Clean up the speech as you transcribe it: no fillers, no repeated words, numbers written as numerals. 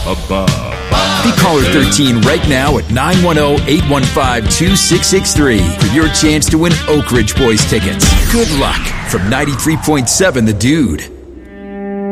above. Be caller 13 right now at 910-815-2663 for your chance to win Oak Ridge Boys tickets. Good luck from 93.7 The Dude.